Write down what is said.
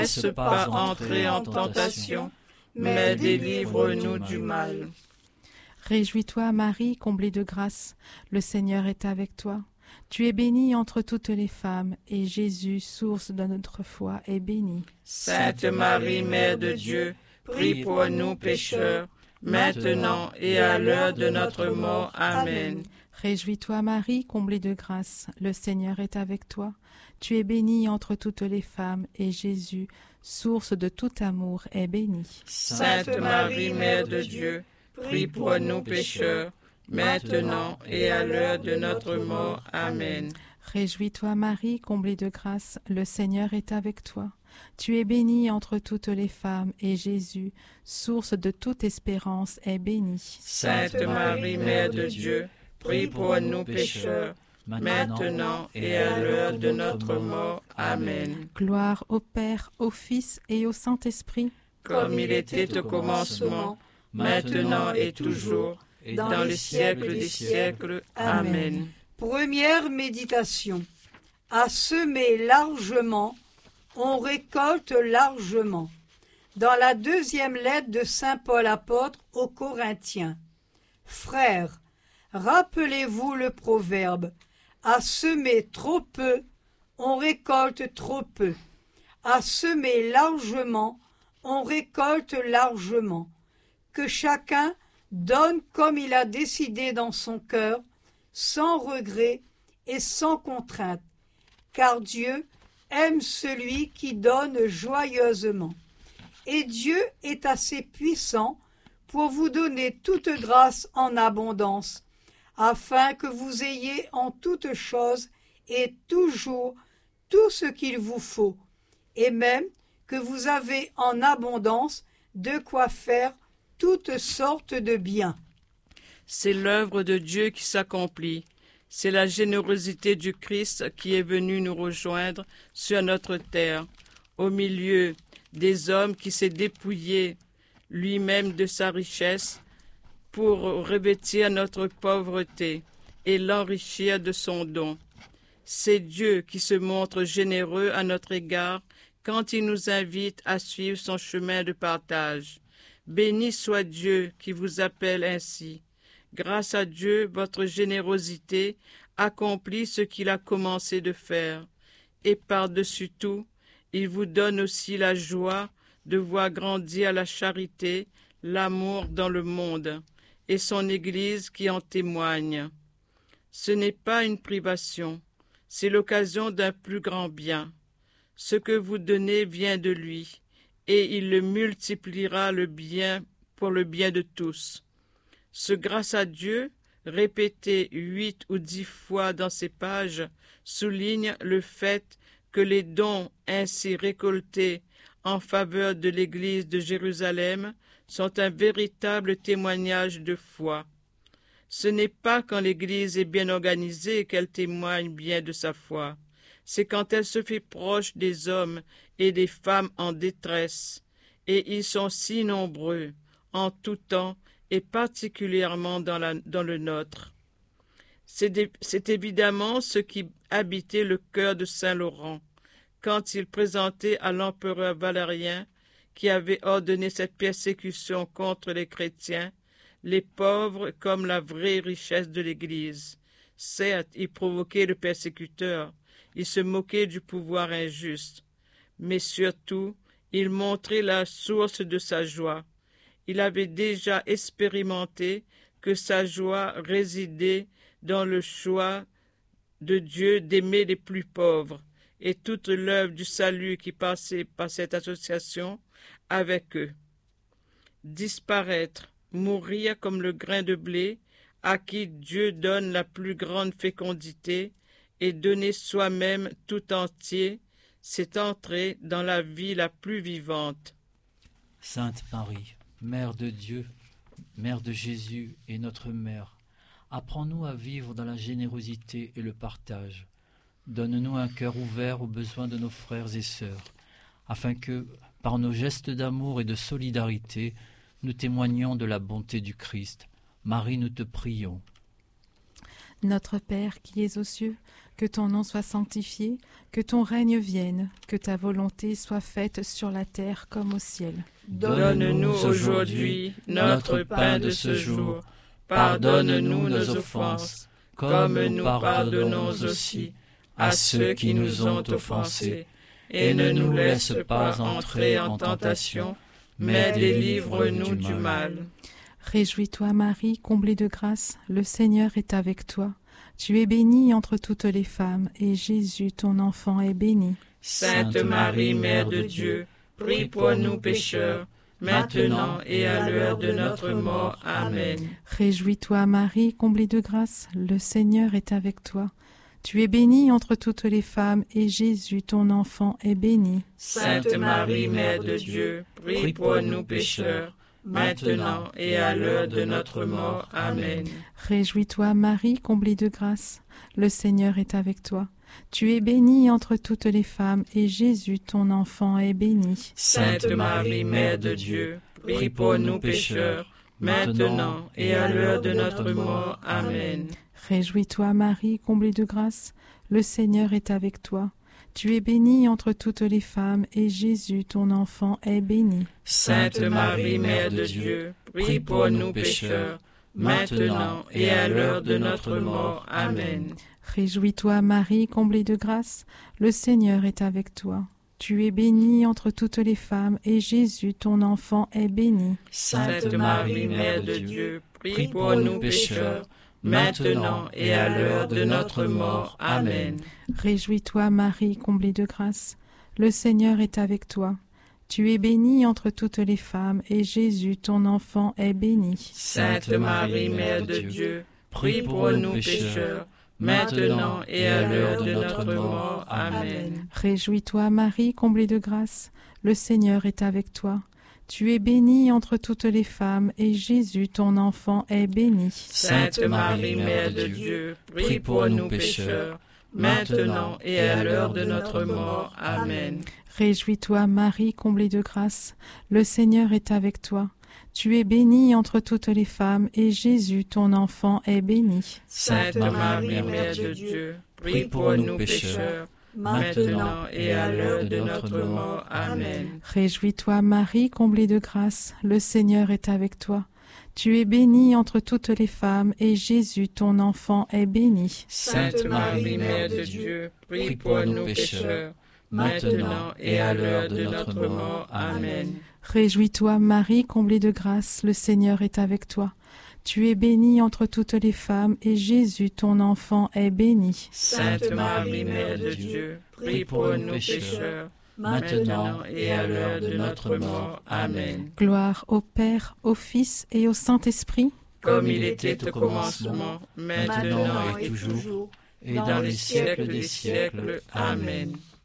laisse pas entrer en tentation, mais délivre-nous du mal. Réjouis-toi, Marie, comblée de grâce, le Seigneur est avec toi. Tu es bénie entre toutes les femmes, et Jésus, source de notre foi, est béni. Sainte Marie, Mère de Dieu, prie pour nous pécheurs, maintenant et à l'heure de notre mort. Amen. Réjouis-toi, Marie, comblée de grâce, le Seigneur est avec toi. Tu es bénie entre toutes les femmes, et Jésus, source de tout amour, est béni. Sainte Marie, Mère de Dieu, prie pour nous pécheurs, maintenant et à l'heure de notre mort. Amen. Réjouis-toi, Marie, comblée de grâce, le Seigneur est avec toi. Tu es bénie entre toutes les femmes, et Jésus, source de toute espérance, est béni. Sainte Marie, Mère de Dieu, prie pour nous pécheurs, maintenant et à l'heure de notre mort. Amen. Gloire au Père, au Fils et au Saint-Esprit, comme il était au commencement, maintenant et toujours, et dans les siècles des siècles. Amen. Première méditation. À semer largement, on récolte largement. Dans la deuxième lettre de saint Paul apôtre aux Corinthiens. Frères, rappelez-vous le proverbe, à semer trop peu, on récolte trop peu. À semer largement, on récolte largement. Que chacun donne comme il a décidé dans son cœur, sans regret et sans contrainte, car Dieu aime celui qui donne joyeusement. Et Dieu est assez puissant pour vous donner toute grâce en abondance, afin que vous ayez en toutes choses et toujours tout ce qu'il vous faut, et même que vous avez en abondance de quoi faire toutes sortes de biens. C'est l'œuvre de Dieu qui s'accomplit. C'est la générosité du Christ qui est venu nous rejoindre sur notre terre, au milieu des hommes qui s'est dépouillé lui-même de sa richesse pour revêtir notre pauvreté et l'enrichir de son don. C'est Dieu qui se montre généreux à notre égard quand il nous invite à suivre son chemin de partage. Béni soit Dieu qui vous appelle ainsi. Grâce à Dieu, votre générosité accomplit ce qu'il a commencé de faire. Et par-dessus tout, il vous donne aussi la joie de voir grandir la charité, l'amour dans le monde, et son Église qui en témoigne. Ce n'est pas une privation, c'est l'occasion d'un plus grand bien. Ce que vous donnez vient de lui, et il le multipliera le bien pour le bien de tous. Ce grâce à Dieu, répété 8 ou 10 fois dans ces pages, souligne le fait que les dons ainsi récoltés en faveur de l'Église de Jérusalem sont un véritable témoignage de foi. Ce n'est pas quand l'Église est bien organisée qu'elle témoigne bien de sa foi. C'est quand elle se fait proche des hommes et des femmes en détresse, et ils sont si nombreux, en tout temps, et particulièrement dans le nôtre. C'est évidemment ce qui habitait le cœur de saint Laurent, quand il présentait à l'empereur Valérien, qui avait ordonné cette persécution contre les chrétiens, les pauvres comme la vraie richesse de l'Église. Certes, il provoquait le persécuteur, il se moquait du pouvoir injuste, mais surtout, il montrait la source de sa joie. Il avait déjà expérimenté que sa joie résidait dans le choix de Dieu d'aimer les plus pauvres, et toute l'œuvre du salut qui passait par cette association avec eux. Disparaître, mourir comme le grain de blé, à qui Dieu donne la plus grande fécondité, et donner soi-même tout entier, c'est entrer dans la vie la plus vivante. Sainte Marie, Mère de Dieu, Mère de Jésus et notre Mère, apprends-nous à vivre dans la générosité et le partage. Donne-nous un cœur ouvert aux besoins de nos frères et sœurs, afin que, par nos gestes d'amour et de solidarité, nous témoignions de la bonté du Christ. Marie, nous te prions. Notre Père qui es aux cieux, que ton nom soit sanctifié, que ton règne vienne, que ta volonté soit faite sur la terre comme au ciel. Donne-nous aujourd'hui notre pain de ce jour. Pardonne-nous nos offenses, comme nous pardonnons aussi à ceux qui nous ont offensés. Et ne nous laisse pas entrer en tentation, mais délivre-nous du mal. Réjouis-toi Marie, comblée de grâce, le Seigneur est avec toi. Tu es bénie entre toutes les femmes, et Jésus, ton enfant, est béni. Sainte Marie, Mère de Dieu, prie pour nous pécheurs, maintenant et à l'heure de notre mort. Amen. Réjouis-toi Marie, comblée de grâce, le Seigneur est avec toi. Tu es bénie entre toutes les femmes, et Jésus, ton enfant, est béni. Sainte Marie, Mère de Dieu, prie pour nous pécheurs, maintenant et à l'heure de notre mort. Amen. Réjouis-toi Marie, comblée de grâce, le Seigneur est avec toi. Tu es bénie entre toutes les femmes, et Jésus, ton enfant, est béni. Sainte Marie, Mère de Dieu, prie pour nous pécheurs, maintenant et à l'heure de notre mort. Amen. Réjouis-toi Marie, comblée de grâce, le Seigneur est avec toi. Tu es bénie entre toutes les femmes, et Jésus, ton enfant, est béni. Sainte Marie, Mère de Dieu, prie pour nous pécheurs, maintenant et à l'heure de notre mort. Amen. Réjouis-toi Marie, comblée de grâce, le Seigneur est avec toi. Tu es bénie entre toutes les femmes, et Jésus, ton enfant, est béni. Sainte Marie, Mère de Dieu, prie pour nous pécheurs, maintenant et à l'heure de notre mort. Amen. Réjouis-toi Marie, comblée de grâce, le Seigneur est avec toi. Tu es bénie entre toutes les femmes, et Jésus, ton enfant, est béni. Sainte Marie, Mère de Dieu, prie pour nous pécheurs, maintenant et à l'heure de notre mort. Amen. Réjouis-toi Marie, comblée de grâce, le Seigneur est avec toi. Tu es bénie entre toutes les femmes, et Jésus, ton enfant, est béni. Sainte Marie, Mère de Dieu, prie pour nous pécheurs, maintenant et à l'heure de notre mort. Amen. Réjouis-toi Marie, comblée de grâce, le Seigneur est avec toi. Tu es bénie entre toutes les femmes, et Jésus, ton enfant, est béni. Sainte Marie, Mère de Dieu, prie pour nous pécheurs, maintenant et à l'heure de notre mort. Amen. Réjouis-toi Marie, comblée de grâce, le Seigneur est avec toi. Tu es bénie entre toutes les femmes, et Jésus, ton enfant, est béni. Sainte Marie, Mère de Dieu, prie pour nous pécheurs, maintenant et à l'heure de notre mort. Amen. Réjouis-toi Marie, comblée de grâce, le Seigneur est avec toi. Tu es bénie entre toutes les femmes, et Jésus, ton enfant, est béni. Sainte Marie, Mère de Dieu, prie pour nous pécheurs, maintenant et à l'heure de notre mort. Amen. Gloire au Père, au Fils et au Saint-Esprit, comme il était au commencement, maintenant et toujours, et dans les siècles des siècles. Amen.